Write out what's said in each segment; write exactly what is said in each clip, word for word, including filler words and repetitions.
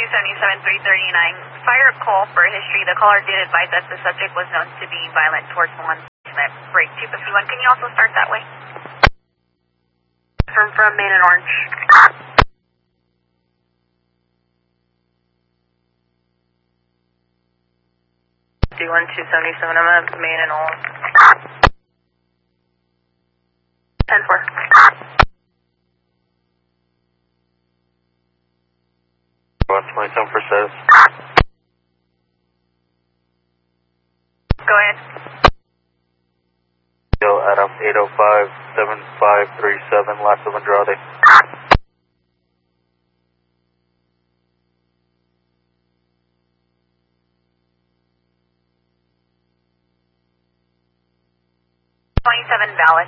seventy-seven three thirty-nine. Fire a call for history. The caller did advise that the subject was known to be violent towards one. Break two fifty-one. Can you also start that way? From, from Main and Orange. D one two seventy-seven, I'm at Main and Orange. ten four. one twenty-seven for says. Go ahead. Yo, Adam, eight oh five seven five three seven, last of Andrade. twenty-seven valid.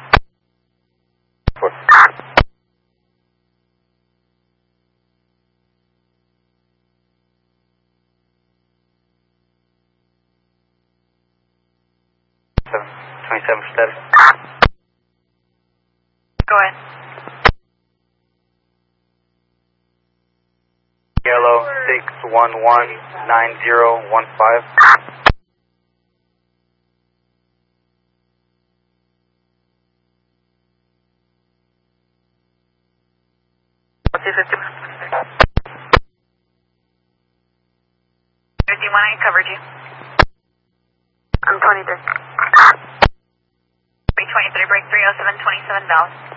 Four. Seven. twenty-seven for status. Go ahead. Yellow six one one nine zero one five. fifty-one, I covered you. I'm twenty-three. three twenty-three, break three oh seven twenty-seven valid.